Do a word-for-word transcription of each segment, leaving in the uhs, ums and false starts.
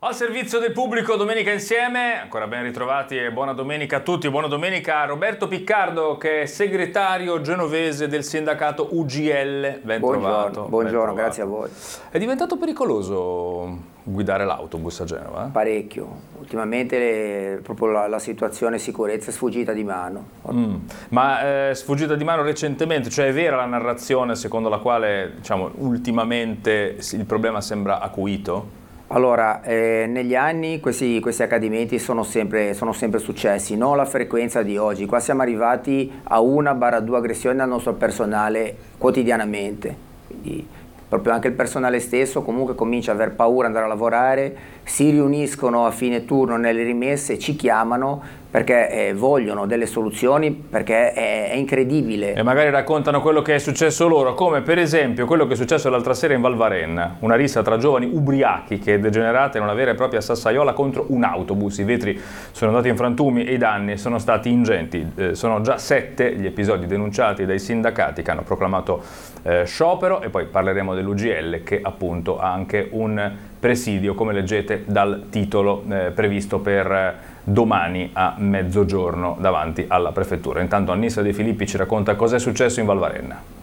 Al servizio del pubblico Domenica Insieme, ancora ben ritrovati e buona domenica a tutti, buona domenica a Roberto Piccardo che è segretario genovese del sindacato U G L, ben buongiorno, trovato. Buongiorno, ben trovato. Grazie a voi. È diventato pericoloso guidare l'autobus a Genova? Parecchio, ultimamente le, proprio la, la situazione sicurezza è sfuggita di mano. Mm. Ma è sfuggita di mano recentemente, cioè è vera la narrazione secondo la quale diciamo, ultimamente il problema sembra acuito? Allora, eh, negli anni questi, questi accadimenti sono sempre, sono sempre successi, non la frequenza di oggi. Qua siamo arrivati a una barra due aggressioni al nostro personale quotidianamente. Quindi, proprio anche il personale stesso comunque comincia ad aver paura di andare a lavorare, si riuniscono a fine turno nelle rimesse, ci chiamano perché eh, vogliono delle soluzioni, perché è, è incredibile. E magari raccontano quello che è successo loro, come per esempio quello che è successo l'altra sera in Val Varenna, una rissa tra giovani ubriachi che è degenerata in una vera e propria sassaiola contro un autobus. I vetri sono andati in frantumi e i danni sono stati ingenti. Eh, sono già sette gli episodi denunciati dai sindacati che hanno proclamato eh, sciopero, e poi parleremo dell'U G L che appunto ha anche un presidio, come leggete dal titolo, eh, previsto per domani a mezzogiorno davanti alla prefettura. Intanto Annissa De Filippi ci racconta cosa è successo in Val Varenna.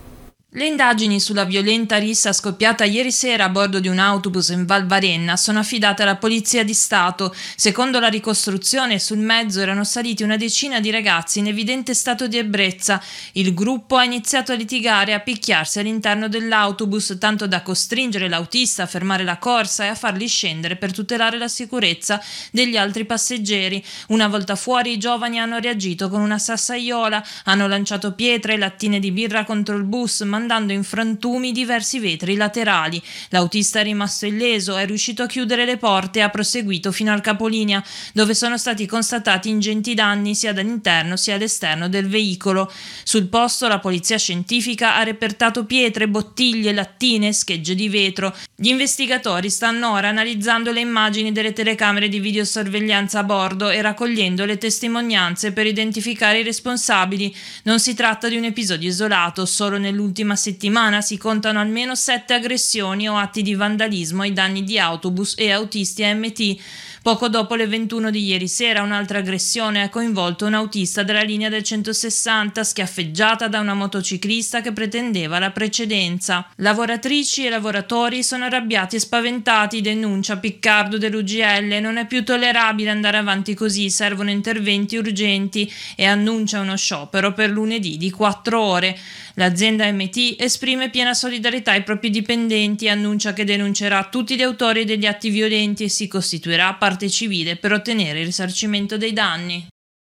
Le indagini sulla violenta rissa scoppiata ieri sera a bordo di un autobus in Val Varenna sono affidate alla Polizia di Stato. Secondo la ricostruzione, sul mezzo erano saliti una decina di ragazzi in evidente stato di ebbrezza. Il gruppo ha iniziato a litigare e a picchiarsi all'interno dell'autobus, tanto da costringere l'autista a fermare la corsa e a farli scendere per tutelare la sicurezza degli altri passeggeri. Una volta fuori, i giovani hanno reagito con una sassaiola, hanno lanciato pietre e lattine di birra contro il bus, mandando in frantumi diversi vetri laterali. L'autista è rimasto illeso, è riuscito a chiudere le porte e ha proseguito fino al capolinea, dove sono stati constatati ingenti danni sia dall'interno sia all'esterno del veicolo. Sul posto la polizia scientifica ha repertato pietre, bottiglie, lattine e schegge di vetro. Gli investigatori stanno ora analizzando le immagini delle telecamere di videosorveglianza a bordo e raccogliendo le testimonianze per identificare i responsabili. Non si tratta di un episodio isolato, solo nell'ultima settimana si contano almeno sette aggressioni o atti di vandalismo ai danni di autobus e autisti A M T. Poco dopo le ventuno di ieri sera un'altra aggressione ha coinvolto un autista della linea del centosessanta, schiaffeggiata da una motociclista che pretendeva la precedenza. Lavoratrici e lavoratori sono arrabbiati e spaventati, denuncia Piccardo dell'U G L. Non è più tollerabile andare avanti così, servono interventi urgenti, e annuncia uno sciopero per lunedì di quattro ore. L'azienda A M T esprime piena solidarietà ai propri dipendenti, annuncia che denuncerà tutti gli autori degli atti violenti e si costituirà parte civile per ottenere il risarcimento dei danni.